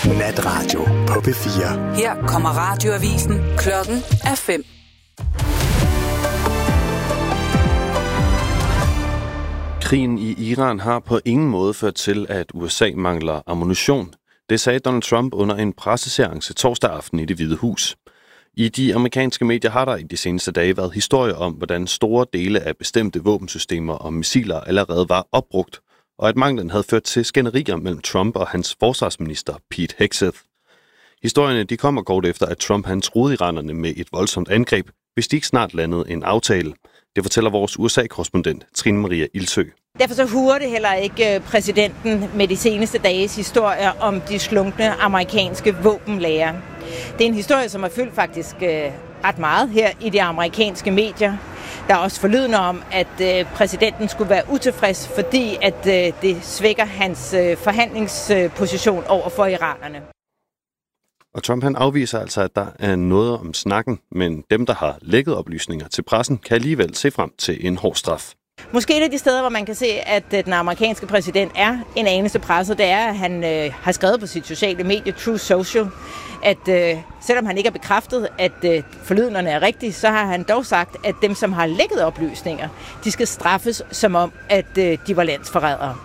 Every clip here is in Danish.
Natradio på P4. Her kommer radioavisen. Klokken er 5. Krigen i Iran har på ingen måde ført til, at USA mangler ammunition. Det sagde Donald Trump under en presseseance torsdag aften i Det Hvide Hus. I de amerikanske medier har der i de seneste dage været historier om, hvordan store dele af bestemte våbensystemer og missiler allerede var opbrugt, og at manglen havde ført til skænderier mellem Trump og hans forsvarsminister Pete Hegseth. Historierne de kommer kort efter, at Trump han truede iranerne med et voldsomt angreb, hvis de ikke snart landede en aftale. Det fortæller vores USA-korrespondent Trine Maria Ildsø. Derfor så huer det heller ikke præsidenten med de seneste dages historier om de slunkne amerikanske våbenlager. Det er en historie, som har fyldt faktisk ret meget her i de amerikanske medier. Der er også forlydende om, at præsidenten skulle være utilfreds, fordi at det svækker hans forhandlingsposition over for iranerne. Og Trump han afviser altså, at der er noget om snakken, men dem, der har lækket oplysninger til pressen, kan alligevel se frem til en hård straf. Måske et af de steder, hvor man kan se, at den amerikanske præsident er en anelse presset, det er, at han har skrevet på sit sociale medie, Truth Social, at selvom han ikke har bekræftet, at forlydenderne er rigtige, så har han dog sagt, at dem, som har lækket oplysninger, de skal straffes som om, at de var landsforrædere.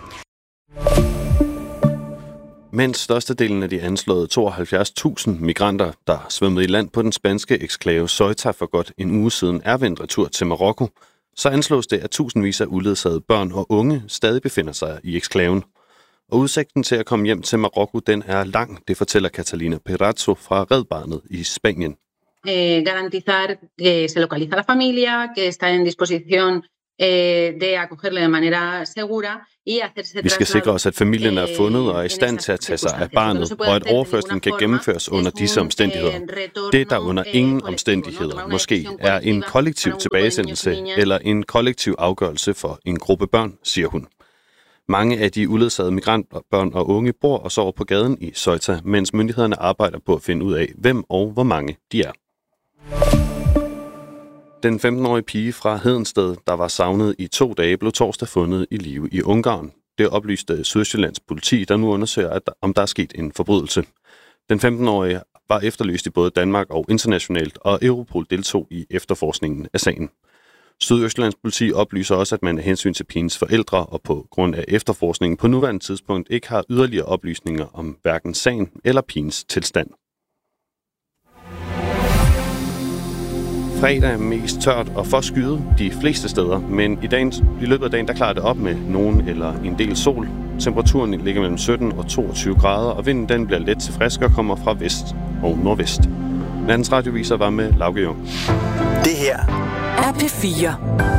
Mens størstedelen af de anslåede 72.000 migranter, der svømmede i land på den spanske eksklave Ceuta for godt en uge siden, er vendt retur til Marokko, så anslås det, at tusindvis af uledsagede børn og unge stadig befinder sig i eksklaven. Og udsigten til at komme hjem til Marokko, den er lang, det fortæller Catalina Perazzo fra Red Barnet i Spanien. Garantizar que se localiza la familia, que está en disposición de acogerle de manera segura. Vi skal sikre os, at familien er fundet og er i stand til at tage sig af barnet, og at overførslen kan gennemføres under disse omstændigheder. Det, der under ingen omstændigheder måske er en kollektiv tilbagesendelse eller en kollektiv afgørelse for en gruppe børn, siger hun. Mange af de uledsagede migrantbørn og unge bor og sover på gaden i Ceuta, mens myndighederne arbejder på at finde ud af, hvem og hvor mange de er. Den 15-årige pige fra Hedensted, der var savnet i 2 dage, blev torsdag fundet i live i Ungarn. Det oplyste Sydsjællands politi, der nu undersøger, om der er sket en forbrydelse. Den 15-årige var efterlyst i både Danmark og internationalt, og Europol deltog i efterforskningen af sagen. Sydøstjyllands politi oplyser også, at man af hensyn til pigens forældre og på grund af efterforskningen på nuværende tidspunkt ikke har yderligere oplysninger om hverken sagen eller pigens tilstand. Fredag er mest tørt og for skyet de fleste steder, men i løbet af dagen der klarer det op med nogen eller en del sol. Temperaturen ligger mellem 17 og 22 grader, og vinden den bliver let til frisk og kommer fra vest og nordvest. Nattens radioviser var med Lauke Jung. Det her er P4.